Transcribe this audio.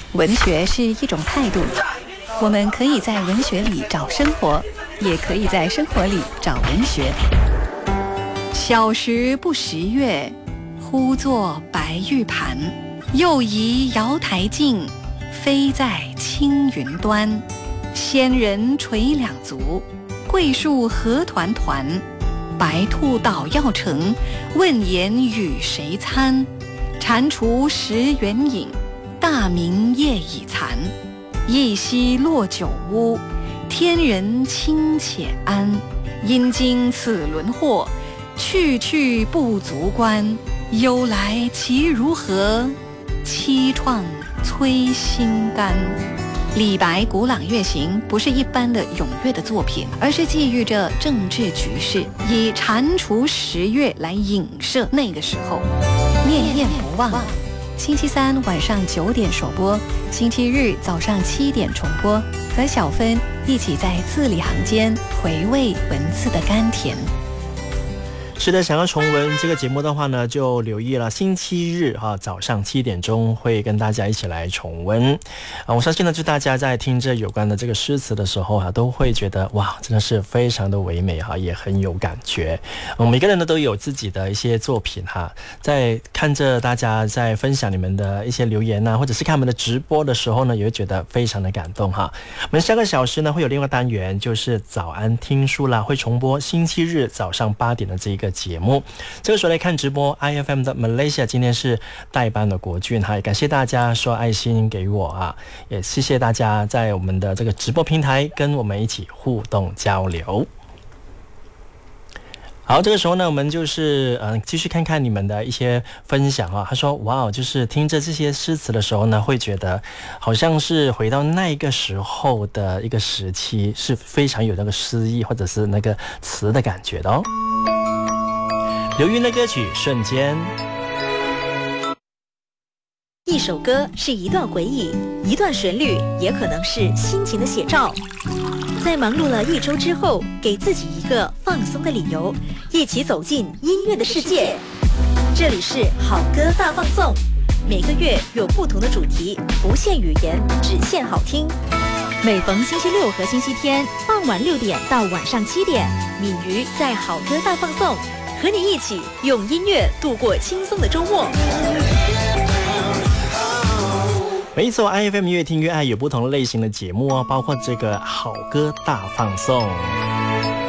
文学是一种态度，我们可以在文学里找生活，也可以在生活里找文学。小时不识月，呼作白玉盘。又疑瑶台镜，飞在青云端。仙人垂两足，桂树何团团。白兔捣药成，问言与谁餐？蟾蜍食圆影，大明夜已残。一夕落酒屋，天人清且安。因经此轮祸，去去不足观。忧来其如何？凄怆催心肝。李白《古朗月行》不是一般的咏乐的作品，而是寄寓着政治局势，以蟾蜍食月来影射那个时候。念念不忘，星期三晚上9点首播，星期日早上7点重播，和小芬一起在字里行间回味文字的甘甜。 是的，想要重温这个节目的话呢，就留意了星期日早上7点钟会跟大家一起来重温。我相信呢，就大家在听着有关的这个诗词的时候都会觉得哇，真的是非常的唯美也很有感觉。每个人呢都有自己的一些作品在看着大家在分享你们的一些留言或者是看我们的直播的时候呢，也会觉得非常的感动我们下个小时呢会有另外单元，就是早安听书啦，会重播星期日早上8点的这一个节目。这个时候来看直播 IFM 的 Malaysia 今天是代班的国俊也感谢大家说爱心给我也谢谢大家在我们的这个直播平台跟我们一起互动交流。好，这个时候呢，我们就是继续看看你们的一些分享他说哇，就是听着这些诗词的时候呢，会觉得好像是回到那个时候的一个时期，是非常有那个诗意或者是那个词的感觉的刘芸的歌曲《瞬间》。 一首歌是一段回忆，一段旋律也可能是心情的写照。在忙碌了1周之后，给自己一个放松的理由，一起走进音乐的世界。这里是好歌大放送，每个月有不同的主题，不限语言，只限好听。每逢星期六和星期天傍晚6点到晚上7点，敏瑜在好歌大放送，和你一起用音乐度过轻松的周末。 没错 IFM 越听越爱有不同类型的节目包括这个好歌大放送。